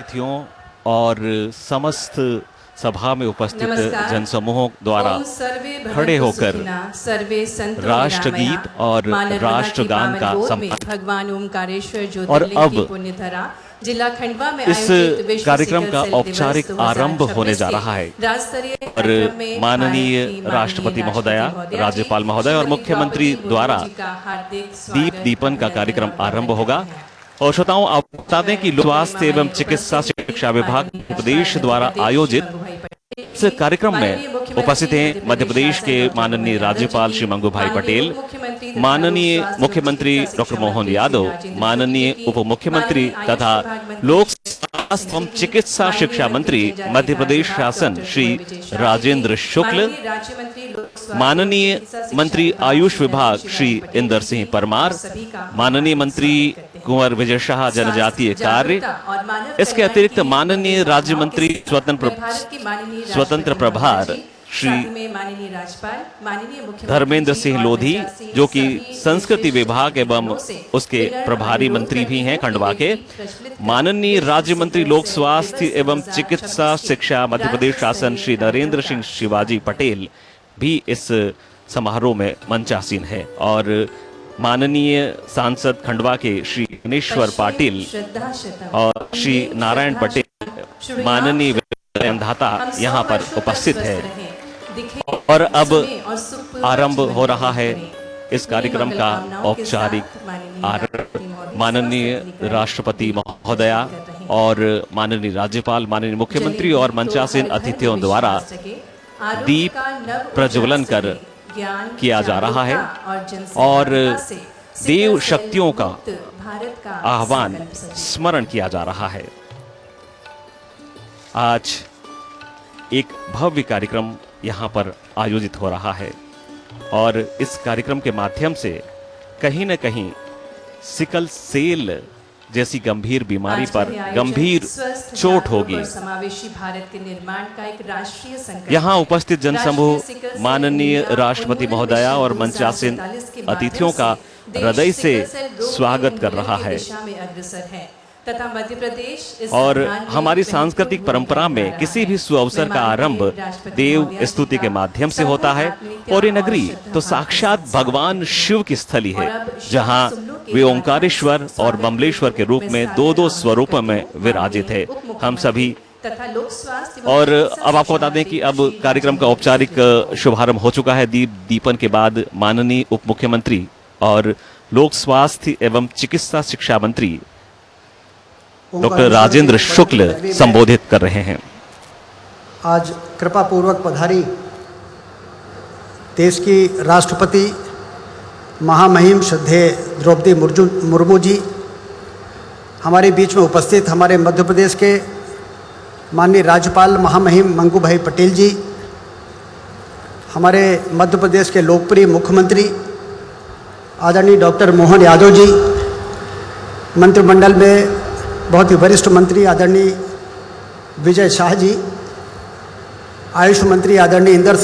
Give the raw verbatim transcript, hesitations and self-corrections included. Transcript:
अतिथियों और समस्त सभा में उपस्थित जनसमूहों द्वारा खड़े होकर राष्ट्रगीत और राष्ट्रगान का सम्मान भगवान ओमकारेश्वर ज्योतिर्लिंग और की अब पुण्यधरा जिला खंडवा में इस कार्यक्रम का औपचारिक आरंभ होने जा रहा है और माननीय राष्ट्रपति महोदया, राज्यपाल महोदय और मुख्यमंत्री द्वारा दीप दीपन का कार्यक्रम आरंभ होगा। और श्रोताओं, आप बता दें कि स्वास्थ्य एवं चिकित्सा शिक्षा विभाग प्रदेश द्वारा आयोजित इस कार्यक्रम में उपस्थित हैं मध्य प्रदेश के माननीय राज्यपाल श्री मंगू भाई पटेल, माननीय मुख्यमंत्री डॉक्टर मोहन यादव, माननीय उप मुख्यमंत्री तथा लोक स्वास्थ्य एवं चिकित्सा शिक्षा मंत्री मध्य प्रदेश शासन श्री राजेंद्र शुक्ल, माननीय मंत्री आयुष विभाग श्री इंदर सिंह परमार, माननीय मंत्री कुंवर विजय शाह जनजातीय कार्य, इसके अतिरिक्त माननीय राज्य मंत्री स्वतंत्र स्वतंत्र प्रभार श्री धर्मेंद्र सिंह लोधी, जो कि संस्कृति विभाग एवं उसके प्रभारी मंत्री भी हैं खंडवा के, माननीय राज्य मंत्री लोक स्वास्थ्य एवं चिकित्सा शिक्षा मध्य प्रदेश शासन श्री नरेंद्र सिंह शिवाजी पटेल भी इस समारोह में मंचासीन है और माननीय सांसद खंडवा के श्री गणेश्वर पाटिल और श्री नारायण पटेल, माननीय विधाता यहाँ पर उपस्थित है। और अब आरंभ हो रहा है इस कार्यक्रम का औपचारिक आरंभ। माननीय राष्ट्रपति महोदया और माननीय राज्यपाल, माननीय मुख्यमंत्री और मंचासीन अतिथियों द्वारा दीप प्रज्वलन कर किया जा रहा है और देव शक्तियों का आह्वान स्मरण किया जा रहा है। आज एक भव्य कार्यक्रम यहाँ पर आयोजित हो रहा है और इस कार्यक्रम के माध्यम से कहीं न कहीं सिकल सेल जैसी गंभीर बीमारी पर गंभीर चोट होगी। यहाँ उपस्थित जनसमूह माननीय राष्ट्रपति महोदया और मंचासीन अतिथियों का हृदय से स्वागत कर रहा है तथा मध्य प्रदेश और हमारी सांस्कृतिक परंपरा में किसी भी सुअवसर का आरंभ देव स्तुति के माध्यम से होता है और ये नगरी तो साक्षात भगवान शिव की स्थली है, जहां वे ओंकारेश्वर और बमलेश्वर के रूप में दो दो स्वरूपों में विराजित है। हम सभी और अब आपको बता दें कि अब कार्यक्रम का औपचारिक शुभारंभ हो चुका है। दीप दीपन के बाद माननीय उप मुख्यमंत्री और लोक स्वास्थ्य एवं चिकित्सा शिक्षा मंत्री डॉक्टर राजेंद्र शुक्ल संबोधित कर रहे हैं। आज कृपा पूर्वक पधारी देश की राष्ट्रपति महामहिम श्रद्धेय द्रौपदी मुर्मू जी, हमारे बीच में उपस्थित हमारे मध्य प्रदेश के माननीय राज्यपाल महामहिम मंगू भाई पटेल जी, हमारे मध्य प्रदेश के लोकप्रिय मुख्यमंत्री आदरणीय डॉक्टर मोहन यादव जी, मंत्रिमंडल में बहुत ही वरिष्ठ मंत्री आदरणीय विजय शाह जी, आयुष मंत्री आदरणीय इंदर